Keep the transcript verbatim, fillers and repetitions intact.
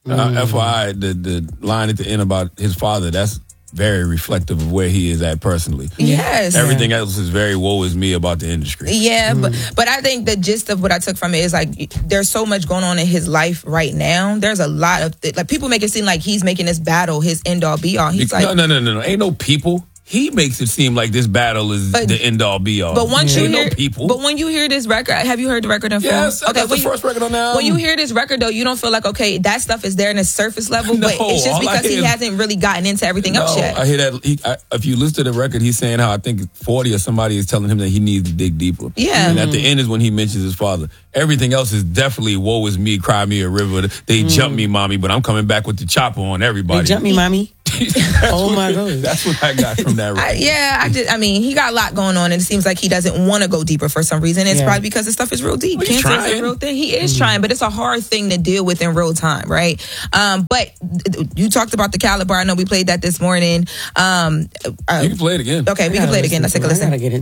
Uh, mm. F Y I, the, the line at the end about his father, that's very reflective of where he is at personally. Yes. Everything else is very woe is me about the industry. Yeah, mm. but but I think the gist of what I took from it is like there's so much going on in his life right now. There's a lot of th- like people make it seem like he's making this battle his end all be all. He's no, like no, no, no, no. Ain't no people. He makes it seem like this battle is but, the end all be all. But once yeah. you hear, no people. But when you hear this record, have you heard the record in full? Yes, okay, that's the first record on the album. When you hear this record, though, you don't feel like okay, that stuff is there in the surface level, no, but it's just because he is, hasn't really gotten into everything no, else yet. I hear that. He, I, if you listen to the record, he's saying how I think forty or somebody is telling him that he needs to dig deeper. Yeah, and at the end is when he mentions his father. Everything else is definitely woe is me, cry me a river. They mm. jump me, mommy, but I'm coming back with the chopper on everybody. They jump me, mommy. Oh my God, that's what I got from that record. I, yeah, I just, I mean, he got a lot going on, and it seems like he doesn't want to go deeper for some reason. It's yeah. probably because the stuff is real deep. Well, Cancer is a real thing. He is mm. trying, but it's a hard thing to deal with in real time, right? Um, but you talked about the caliber. I know we played that this morning. Um, uh, you can play it again. Okay, we can play it again. Let's take a listen.